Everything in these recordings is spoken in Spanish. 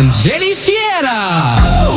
con Jenny Fiera.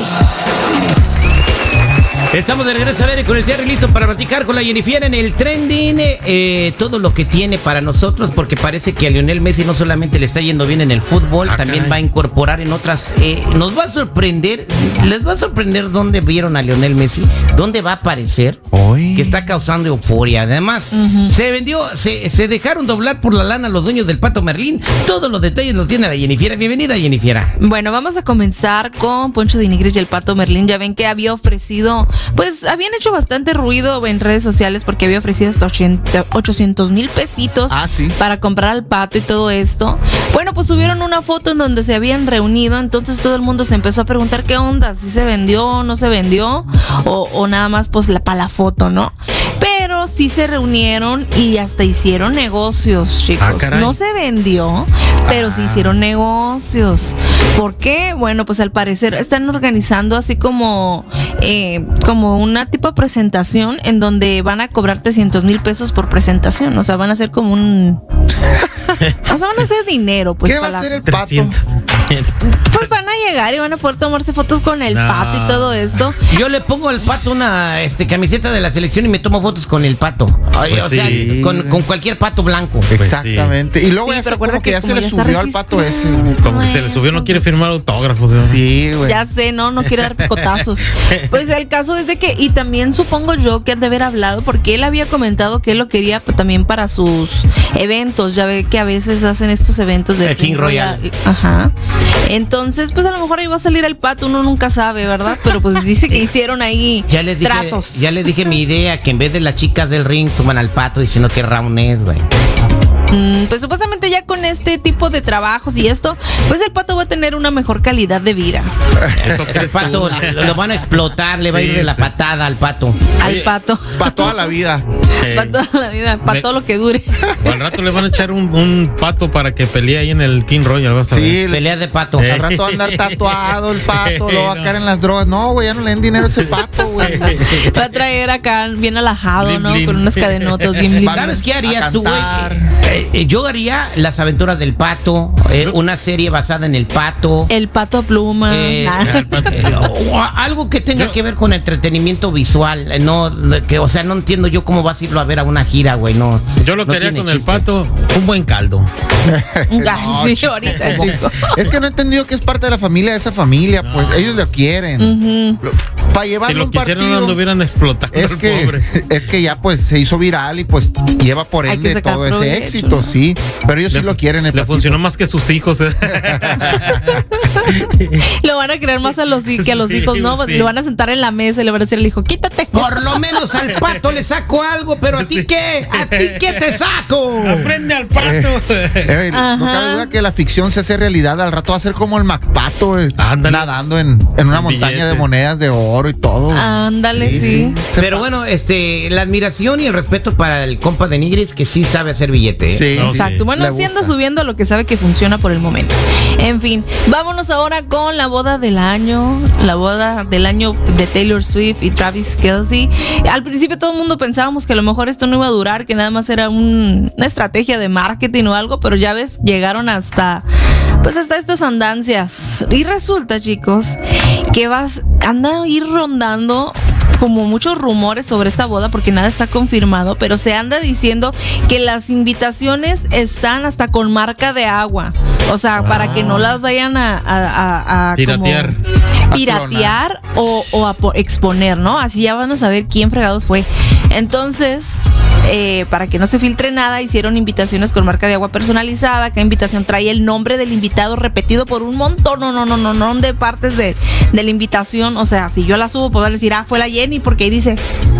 Estamos de regreso a ver con el Terry listo para platicar con la Jennifer en el trending, todo lo que tiene para nosotros, porque parece que a Lionel Messi no solamente le está yendo bien en el fútbol, también caray. va a incorporar en otras, nos va a sorprender, les va a sorprender dónde vieron a Lionel Messi, dónde va a aparecer, que está causando euforia. Además, se vendió, se dejaron doblar por la lana los dueños del Pato Merlín. Todos los detalles los tiene la Jennifer. Bienvenida, Jennifer. Bueno, vamos a comenzar con Poncho de Nigris y el Pato Merlín. Ya ven que había ofrecido, pues habían hecho bastante ruido en redes sociales porque había ofrecido hasta 800,000 pesitos para comprar al Pato y todo esto. Bueno, pues subieron una foto en donde se habían reunido, entonces todo el mundo se empezó a preguntar qué onda, si se vendió, no se vendió, o nada más pues para la foto, ¿no? Pero sí se reunieron y hasta hicieron negocios, chicos. No se vendió, pero sí hicieron negocios. ¿Por qué? Bueno, pues al parecer están organizando así como una tipo de presentación en donde van a cobrar 300,000 pesos por presentación. O sea, van a hacer como un... O sea, van a hacer dinero. Pues, ¿qué va a hacer el Pato? Pues van a llegar y van a poder tomarse fotos con el Pato y todo esto. Yo le pongo al Pato una camiseta de la selección y me tomo fotos con el Pato. O sea, con cualquier pato blanco. Exactamente. Y luego Sí, ya pero se como que ya se como le ya está subió al Pato ese. registrado. Como que se le subió, no quiere firmar autógrafos. Sí, güey. Ya sé, no quiere dar picotazos. Pues el caso es de que, y también supongo yo que han de haber hablado, porque él había comentado que él lo quería también para sus eventos. Ya ve que a veces hacen estos eventos de El King Royal. Ajá. Entonces, pues a lo mejor ahí va a salir el Pato, uno nunca sabe, ¿verdad? Pero pues dice que hicieron ahí tratos. Ya les dije mi idea, que en vez de las chicas del ring suban al Pato diciendo que round es, güey. Pues supuestamente ya con este tipo de trabajos y esto, pues el Pato va a tener una mejor calidad de vida. El Pato lo van a explotar, le va a ir de la patada al Pato. Al Pato. Para toda la vida. Para toda la vida, para todo lo que dure. O al rato le van a echar un pato para que pelee ahí en el King Royal. Vas a ver. Sí, Peleas de Pato. al rato va a andar tatuado el Pato, lo va a caer en las drogas. No, güey, ya no le den dinero a ese Pato, güey. Va a traer acá bien alajado, Blim, ¿no? blim. Con unas cadenotas bien blim. ¿Sabes qué harías tú, güey? cantar. Yo haría Las Aventuras del Pato, una serie basada en el Pato. El Pato Pluma. O algo que tenga que ver con entretenimiento visual. O sea, no entiendo yo cómo vas a irlo a ver a una gira, güey. No. Yo lo que haría tiene con el chiste. Pato, un buen caldo. Ay, sí, ahorita, chico. Es que no he entendido que es parte de la familia de esa familia, pues ellos lo quieren. Para Si llevarlo a lo un quisieran no partido. anduvieran explotando Es al que, pobre. es que ya pues se hizo viral y pues lleva por Hay que ende sacar todo ese provecho, éxito, ¿no? sí. Pero ellos sí lo quieren. El Le Patito. funcionó más que sus hijos. Lo van a creer más a los, que a los Sí, hijos, ¿no? sí. Lo van a sentar en la mesa y le van a decir al hijo, quítate. Por lo menos al Pato le saco algo, pero ¿a ti qué? ¿A ti qué te saco? Aprende al Pato. No cabe duda que la ficción se hace realidad. Al rato va a ser como el MacPato, Ándale. nadando en una montaña Billete. de monedas de oro y todo. Ándale, sí. Pero bueno, la admiración y el respeto para el compa de Nigris, que sí sabe hacer billete. ¿eh? Sí, Exacto. Bueno, le sí anda gusta. subiendo lo que sabe que funciona por el momento. En fin, vámonos ahora con la boda del año. La boda del año de Taylor Swift y Travis Kelce. Al principio todo el mundo pensábamos que a lo mejor esto no iba a durar, que nada más era una estrategia de marketing o algo, pero ya ves, llegaron hasta estas andancias. Y resulta, chicos, que anda a ir rondando como muchos rumores sobre esta boda porque nada está confirmado, pero se anda diciendo que las invitaciones están hasta con marca de agua, o sea, para que no las vayan a Piratear. como piratear o a exponer, ¿no? Así ya van a saber quién fregados fue. Entonces, para que no se filtre nada, hicieron invitaciones con marca de agua personalizada. Cada invitación trae el nombre del invitado repetido por un montón de partes de la invitación. O sea, si yo la subo, puedo decir, fue la Jenny, porque ahí dice.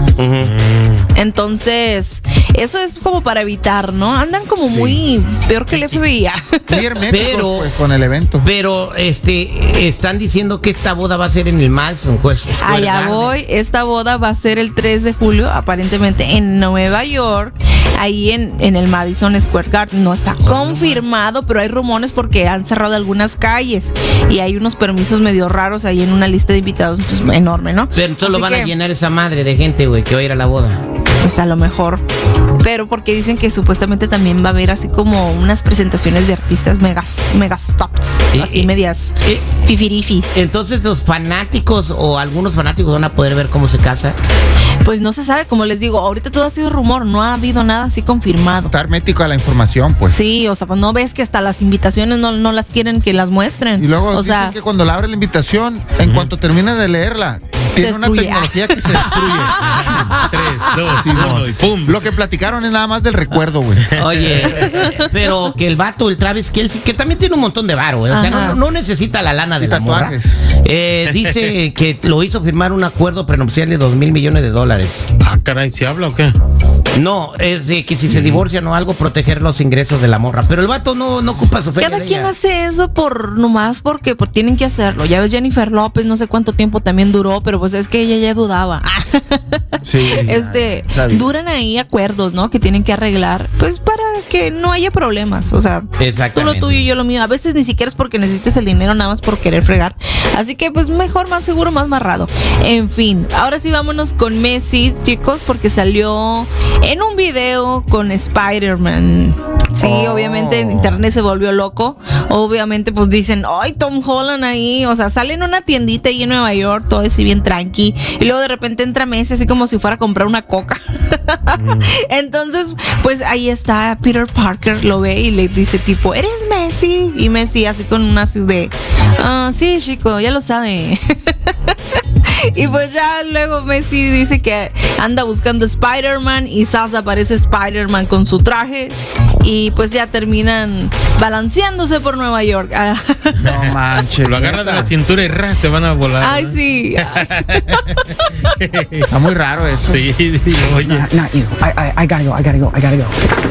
Entonces, eso es como para evitar, ¿no? Andan como muy peor que el FBI. Muy herméticos, Pero- pues, con el evento. Pero están diciendo que esta boda va a ser en el Madison Square Allá Garden. voy. Esta boda va a ser el 3 de julio, aparentemente en Nueva York, ahí en el Madison Square Garden. No está confirmado, pero hay rumores porque han cerrado algunas calles y hay unos permisos medio raros ahí en una lista de invitados pues, enorme, ¿no? Pero entonces lo Así van a que, llenar esa madre de gente, güey, que va a ir a la boda. Pues a lo mejor. pero porque dicen que supuestamente también va a haber así como unas presentaciones de artistas megastops, así medias fifirifis. Entonces los fanáticos o algunos fanáticos van a poder ver cómo se casa. Pues no se sabe, como les digo, ahorita todo ha sido rumor, no ha habido nada así confirmado. Está hermético a la información, pues. Sí, o sea, pues no ves que hasta las invitaciones no las quieren que las muestren. Y luego o dicen sea, que cuando le abre la invitación, en cuanto termine de leerla, tiene una tecnología que se destruye. 3, 2, 1 y ¡pum! Lo que platicaron es nada más del recuerdo, güey. Oye, pero que el vato, el Travis Kelce, que también tiene un montón de varo, o sea, no necesita la lana de la morra. Dice que lo hizo firmar un acuerdo prenupcial de $2,000 millones. Ah, caray, ¿se habla o qué? No, es de que si se divorcian o algo, proteger los ingresos de la morra. Pero el vato no ocupa su feria. Cada quien hace eso nomás porque tienen que hacerlo. Ya ves, Jennifer López, no sé cuánto tiempo también duró, pero pues es que ella ya dudaba. Sí. Duran ahí acuerdos, ¿no? Que tienen que arreglar, pues para que no haya problemas. O sea, tú lo tuyo y yo lo mío. A veces ni siquiera es porque necesites el dinero, nada más por querer fregar. Así que pues mejor, más seguro, más barrado. En fin, ahora sí vámonos con Messi, chicos, porque salió en un video con Spider-Man. Sí, obviamente en internet se volvió loco. Obviamente pues dicen, ¡ay, Tom Holland ahí! O sea, sale en una tiendita ahí en Nueva York, todo así bien tranqui. Y luego de repente entra Messi así como si fuera a comprar una coca. Entonces, pues ahí está Peter Parker, lo ve y le dice tipo, ¿eres Messi? Y Messi así con una así de, sí, chico, ya lo sabe. Y pues ya luego Messi dice que anda buscando Spider-Man y Sasa aparece Spider-Man con su traje y pues ya terminan balanceándose por Nueva York. No manches. Lo agarra de la cintura y se van a volar. Ay, ¿no? sí. Está muy raro eso. Sí, oye. Not you. I gotta go.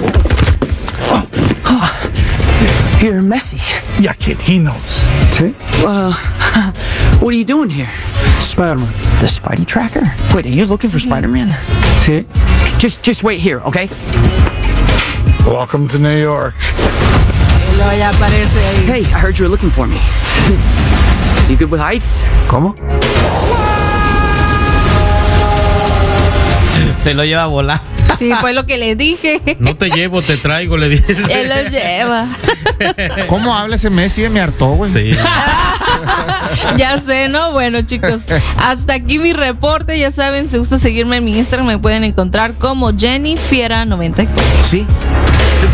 You're messy. Yeah, kid, he knows. See? What are you doing here? Spider-Man. The Spidey tracker? Wait, are you looking for Spider-Man? See? Just wait here, okay? Welcome to New York. Y luego ya aparece ahí. Hey, I heard you were looking for me. You good with heights? ¿Cómo? Se lo lleva a volar. Sí, fue lo que le dije. No te llevo, te traigo, le dices. Él lo lleva. ¿Cómo habla ese Messi? Me hartó, güey. Sí. Ya sé, ¿no? Bueno, chicos, hasta aquí mi reporte. Ya saben, si gusta seguirme en mi Instagram, me pueden encontrar como JennyFiera94. Sí.